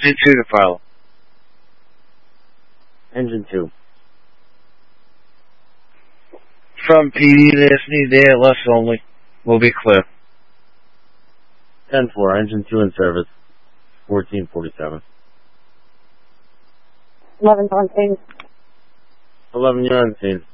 Engine 2 to pilot. Engine 2. From PD to SND, ALS only. Will be clear. 10-4, engine 2 in service. 1447. 11 on scene. 11, you're on scene.